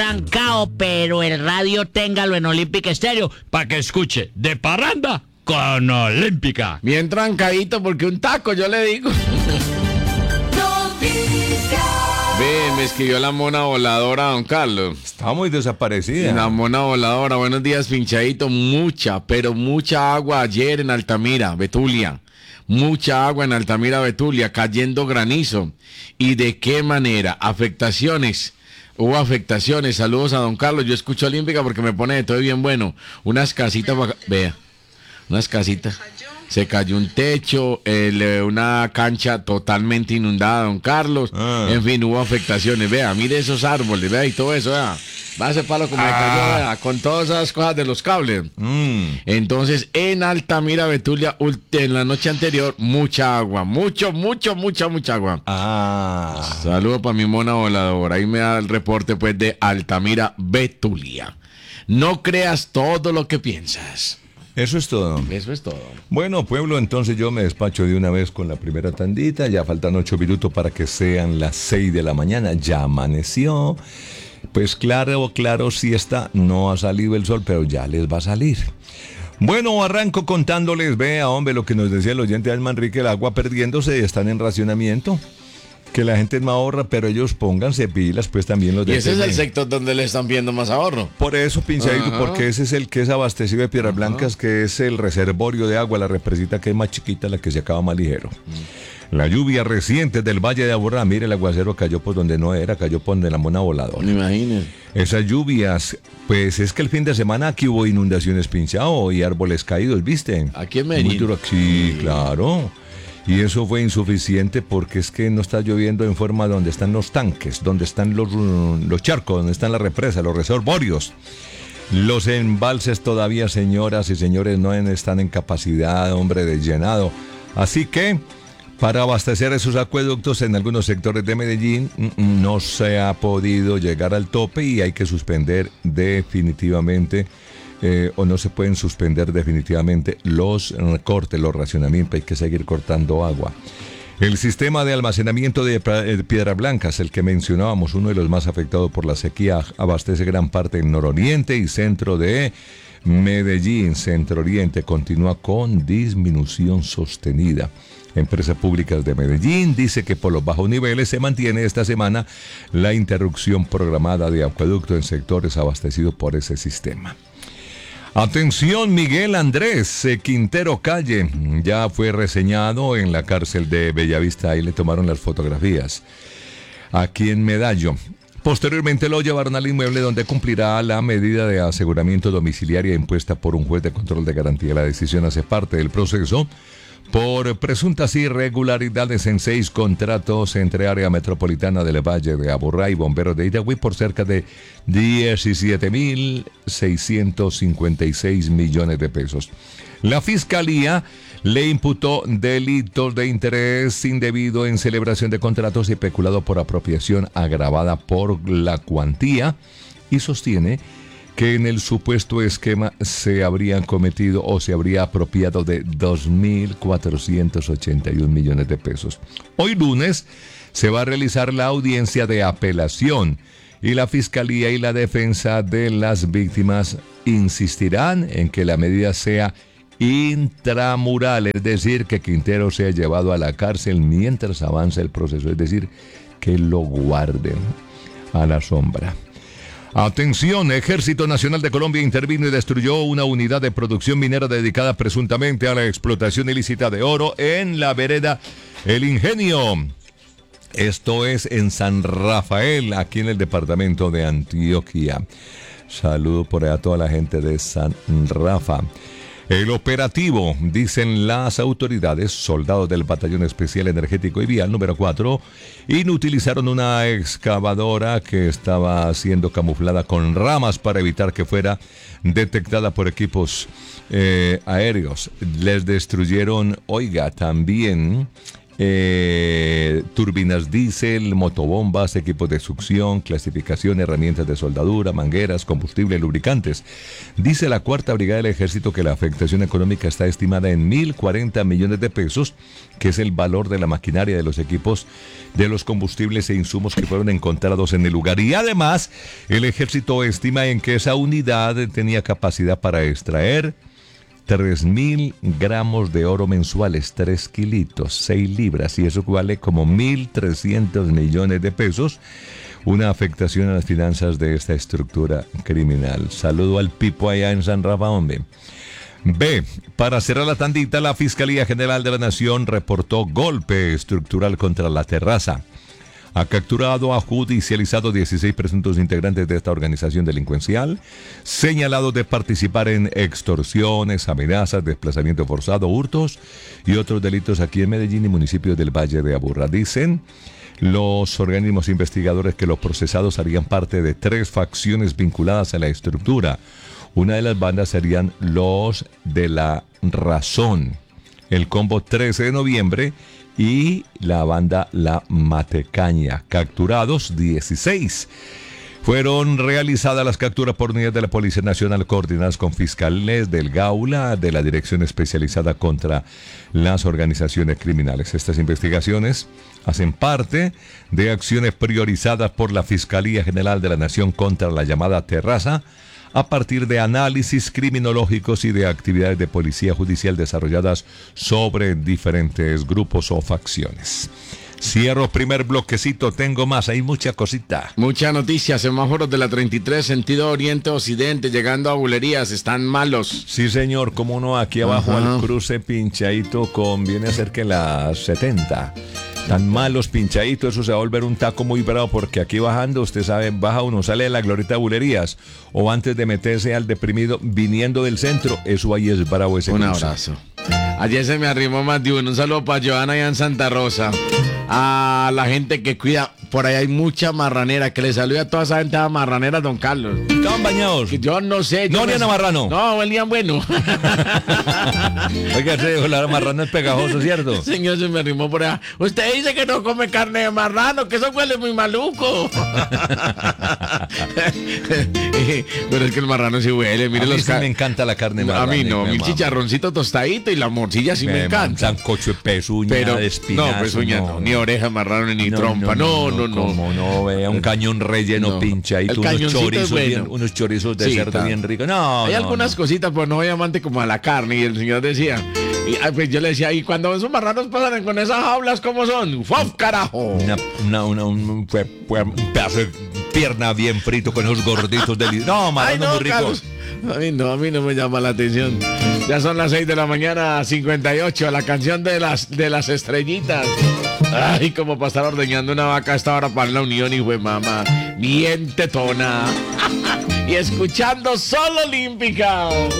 arrancado, pero el radio téngalo en Olímpica Estéreo para que escuche de parranda con Olímpica. Bien trancadito porque un taco, yo le digo. Ve, me escribió la mona voladora, don Carlos. Está muy desaparecida. La mona voladora, buenos días, pinchadito. Mucha, pero mucha agua ayer en Altamira, Betulia. Mucha agua en Altamira, Betulia, cayendo granizo. ¿Y de qué manera? Afectaciones. Hubo afectaciones. Saludos a don Carlos. Yo escucho Olímpica porque me pone de todo bien bueno. Unas casitas, vea, unas casitas. Se cayó un techo, una cancha totalmente inundada, don Carlos. En fin, hubo afectaciones. Vea, mire esos árboles, vea, y todo eso, vea. Va ese palo como me cayó, vea, con todas esas cosas de los cables. Entonces, en Altamira, Betulia, en la noche anterior, mucha agua. Mucha agua. Saludos para mi mona voladora. Ahí me da el reporte, pues, de Altamira, Betulia. No creas todo lo que piensas. Eso es todo. Eso es todo. Bueno, pueblo, entonces yo me despacho de una vez con la primera tandita. Ya faltan 8 minutos para que sean las 6 de la mañana. Ya amaneció. Pues claro, siesta. No ha salido el sol, pero ya les va a salir. Bueno, arranco contándoles, vea, hombre, lo que nos decía el oyente Alma Enrique, el agua perdiéndose, están en racionamiento. Que la gente no ahorra, pero ellos pónganse pilas, pues también los de... Y ese es el sector donde le están viendo más ahorro. Por eso, pinchadito, porque ese es el que es abastecido de Piedras Blancas, que es el reservorio de agua, la represita que es más chiquita, la que se acaba más ligero. La lluvia reciente del Valle de Aburrá, mire, el aguacero cayó por donde no era, cayó por donde la mona voladora. Me imagino. Esas lluvias, pues es que el fin de semana aquí hubo inundaciones, pinchado, y árboles caídos, ¿viste? Aquí en Medellín. Muy duro, sí, claro. Y eso fue insuficiente porque es que no está lloviendo en forma donde están los tanques, donde están los charcos, donde están las represas, los reservorios. Los embalses todavía, señoras y señores, no están en capacidad, hombre, de llenado. Así que, para abastecer esos acueductos en algunos sectores de Medellín, no se ha podido llegar al tope y hay que suspender definitivamente o no se pueden suspender definitivamente los cortes, los racionamientos, hay que seguir cortando agua. El sistema de almacenamiento de Piedras Blancas, el que mencionábamos, uno de los más afectados por la sequía, abastece gran parte del nororiente y centro de Medellín. Centro-oriente continúa con disminución sostenida. Empresas Públicas de Medellín dice que por los bajos niveles se mantiene esta semana la interrupción programada de acueducto en sectores abastecidos por ese sistema. Atención, Miguel Andrés Quintero Calle ya fue reseñado en la cárcel de Bellavista. Ahí le tomaron las fotografías aquí en Medallo. Posteriormente lo llevaron al inmueble donde cumplirá la medida de aseguramiento domiciliaria impuesta por un juez de control de garantía. La decisión hace parte del proceso por presuntas irregularidades en 6 contratos entre área metropolitana del Valle de Aburrá y bomberos de Itagüí por cerca de 17.656 millones de pesos. La Fiscalía le imputó delitos de interés indebido en celebración de contratos y peculado por apropiación agravada por la cuantía y sostiene que en el supuesto esquema se habrían cometido o se habría apropiado de 2.481 millones de pesos. Hoy lunes se va a realizar la audiencia de apelación y la Fiscalía y la defensa de las víctimas insistirán en que la medida sea intramural, es decir, que Quintero sea llevado a la cárcel mientras avanza el proceso, es decir, que lo guarden a la sombra. Atención, Ejército Nacional de Colombia intervino y destruyó una unidad de producción minera dedicada presuntamente a la explotación ilícita de oro en la vereda El Ingenio. Esto es en San Rafael, aquí en el departamento de Antioquia. Saludo por allá a toda la gente de San Rafa. El operativo, dicen las autoridades, soldados del Batallón Especial Energético y Vial número 4, inutilizaron una excavadora que estaba siendo camuflada con ramas para evitar que fuera detectada por equipos aéreos. Les destruyeron, oiga, también turbinas diésel, motobombas, equipos de succión, clasificación, herramientas de soldadura, mangueras, combustible, lubricantes. Dice la Cuarta Brigada del Ejército que la afectación económica está estimada en 1.040 millones de pesos, que es el valor de la maquinaria, de los equipos, de los combustibles e insumos que fueron encontrados en el lugar. Y además, el Ejército estima en que esa unidad tenía capacidad para extraer 3.000 gramos de oro mensuales, 3 kilitos, 6 libras, y eso vale como 1.300 millones de pesos. Una afectación a las finanzas de esta estructura criminal. Saludo al Pipo allá en San Rafa, hombre. B. Para cerrar la tandita, la Fiscalía General de la Nación reportó golpe estructural contra La Terraza. Ha capturado, ha judicializado 16 presuntos integrantes de esta organización delincuencial, señalados de participar en extorsiones, amenazas, desplazamiento forzado, hurtos y otros delitos aquí en Medellín y municipios del Valle de Aburrá. Dicen los organismos investigadores que los procesados harían parte de 3 facciones vinculadas a la estructura. Una de las bandas serían los de La Razón, el combo 13 de noviembre y la banda La Matecaña. Capturados 16. Fueron realizadas las capturas por unidades de la Policía Nacional coordinadas con fiscales del Gaula, de la Dirección Especializada contra las Organizaciones Criminales. Estas investigaciones hacen parte de acciones priorizadas por la Fiscalía General de la Nación contra la llamada Terraza, a partir de análisis criminológicos y de actividades de policía judicial desarrolladas sobre diferentes grupos o facciones. Cierro primer bloquecito, tengo más, hay mucha cosita. Mucha noticia, semáforos de la 33, sentido oriente-occidente, llegando a Bulerías, están malos. Sí, señor, como no, aquí abajo al cruce pinchadito viene a ser que la 70. Tan malos, pinchaditos, eso se va a volver un taco muy bravo, porque aquí bajando, usted sabe, baja uno, sale de la glorieta de Bulerías, o antes de meterse al deprimido, viniendo del centro, eso ahí es bravo ese Un cruce. abrazo. Ayer se me arrimó más de uno. Un saludo para Joana allá en Santa Rosa. A la gente que cuida. Por ahí hay mucha marranera. Que le salude a toda esa gente a marranera, don Carlos. ¿Estaban bañados? Que yo no sé. No olían a marrano. No, olían bueno. Oiga, se dijo, la marrano es pegajoso, ¿cierto? El señor se me arrimó por allá. Usted dice que no come carne de marrano, que eso huele muy maluco. Pero es que el marrano sí huele. Mire A mí los sí me encanta la carne de A marrano. mí no, mi chicharroncito tostadito y la morcilla sí me encanta. Sancocho de pezuña, Pero de espinazo. no, pezuña no, ni oreja marrano ni trompa. No. Como no, vea, un cañón relleno No. pinchadito, El unos cañoncito chorizos, es bueno. unos chorizos de Sí, cerdo está. bien ricos. No, Hay no, algunas no. cositas, pues no soy amante como a la carne. Y el señor decía, y pues yo le decía, y cuando esos marranos pasan con esas jaulas, ¿cómo son? ¡Fuf, carajo! Un pedazo de pierna bien frito con esos gorditos de... No, Ay, marrano no, muy rico. Carlos. A mí no me llama la atención. Ya son las 6 de la mañana, 58, la canción de las estrellitas. Ay, como para estar ordeñando una vaca a esta hora para la unión, hijo de mamá. Bien tetona. Y escuchando Sol Olímpica.